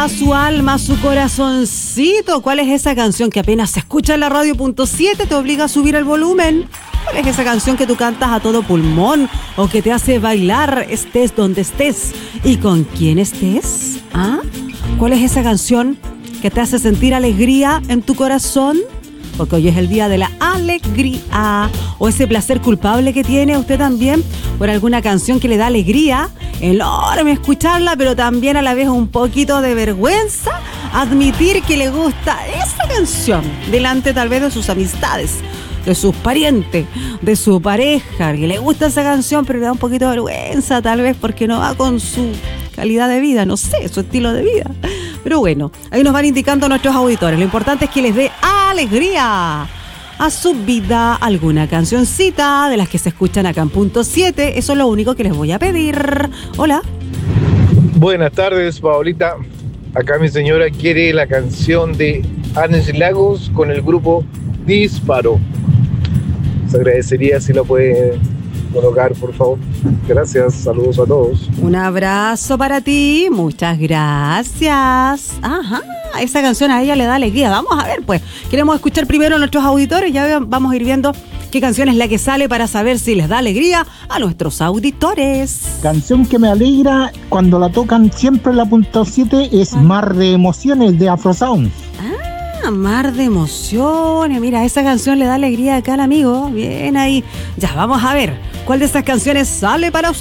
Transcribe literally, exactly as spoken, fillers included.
a su alma, a su corazoncito. ¿Cuál es esa canción que apenas se escucha en la radio punto siete te obliga a subir el volumen? ¿Cuál es esa canción que tú cantas a todo pulmón o que te hace bailar estés donde estés y con quién estés? ¿Ah? ¿Cuál es esa canción que te hace sentir alegría en tu corazón? Porque hoy es el día de la alegría. O ese placer culpable que tiene usted también por alguna canción que le da alegría, enorme escucharla, pero también a la vez un poquito de vergüenza admitir que le gusta esa canción delante tal vez de sus amistades, de sus parientes, de su pareja, que le gusta esa canción, pero le da un poquito de vergüenza tal vez porque no va con su calidad de vida, no sé, su estilo de vida. Pero bueno, ahí nos van indicando nuestros auditores. Lo importante es que les dé alegría a su vida, alguna cancioncita de las que se escuchan acá en punto siete. Eso es lo único que les voy a pedir. Hola. Buenas tardes, Paolita. Acá mi señora quiere la canción de Arnes Lagos con el grupo Disparo. Se agradecería si la puede colocar, por favor. Gracias, saludos a todos. Un abrazo para ti, muchas gracias. Ajá, esa canción a ella le da alegría. Vamos a ver, pues, queremos escuchar primero a nuestros auditores, ya vamos a ir viendo qué canción es la que sale para saber si les da alegría a nuestros auditores. Canción que me alegra cuando la tocan siempre en la punto siete es Mar de Emociones de Afrosound. Ah, Mar de Emociones. Mira, esa canción le da alegría acá al amigo. Bien ahí. Ya, vamos a ver cuál de esas canciones sale para usted.